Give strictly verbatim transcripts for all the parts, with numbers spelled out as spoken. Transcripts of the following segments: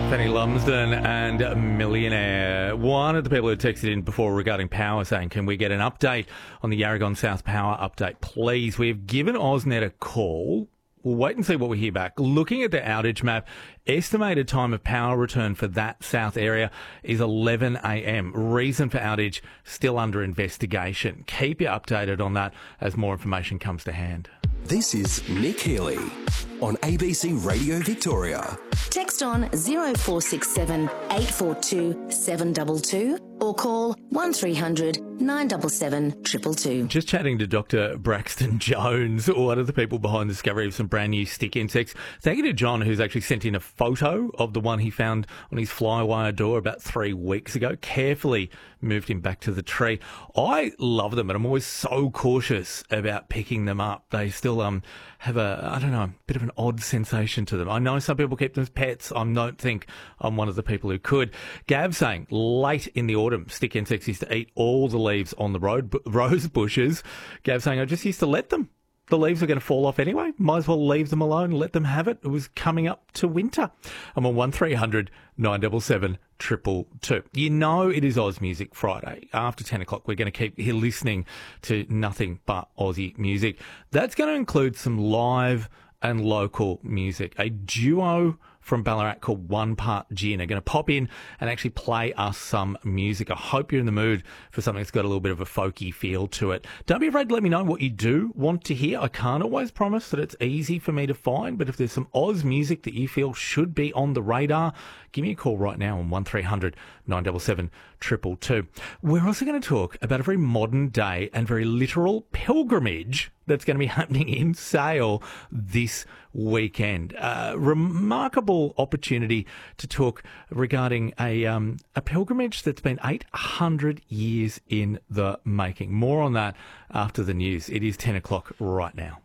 Fanny Lumsden and Millionaire. One of the people who texted in before regarding power saying, can we get an update on the Yarragon South Power update, please? We have given AusNet a call. We'll wait and see what we hear back. Looking at the outage map, estimated time of power return for that south area is eleven a m. Reason for outage still under investigation. Keep you updated on that as more information comes to hand. This is Nick Healy on A B C Radio Victoria. Text on zero four six seven, eight four two, seven two two or call one three hundred, nine seven seven, two two two. Just chatting to Doctor Braxton Jones, one of the people behind the discovery of some brand new stick insects. Thank you to John, who's actually sent in a photo of the one he found on his flywire door about three weeks ago. Carefully moved him back to the tree. I love them, and I'm always so cautious about picking them up. They still um have a, I don't know, a bit of an odd sensation to them. I know some people keep them as pets. I don't think I'm one of the people who could. Gav saying, late in the autumn, stick insects used to eat all the leaves on the road, bu- rose bushes. Gav saying, I just used to let them. The leaves are going to fall off anyway. Might as well leave them alone and let them have it. It was coming up to winter. I'm on one three hundred, nine seven seven, two two two. You know it is Oz Music Friday. After ten o'clock, we're going to keep here listening to nothing but Aussie music. That's going to include some live and local music. A duo from Ballarat called One Part Gin are going to pop in and actually play us some music. I hope you're in the mood for something that's got a little bit of a folky feel to it. Don't be afraid to let me know what you do want to hear. I can't always promise that it's easy for me to find, but if there's some Oz music that you feel should be on the radar, give me a call right now on one three hundred, nine seven seven, two two two. We're also going to talk about a very modern day and very literal pilgrimage that's going to be happening in Sale this weekend. Uh, remarkable opportunity to talk regarding a um, a pilgrimage that's been eight hundred years in the making. More on that after the news. It is ten o'clock right now.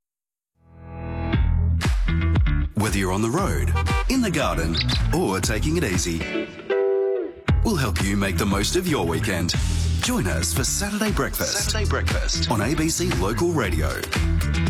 Whether you're on the road, in the garden, or taking it easy, we'll help you make the most of your weekend. Join us for Saturday Breakfast. Saturday Breakfast on A B C Local Radio.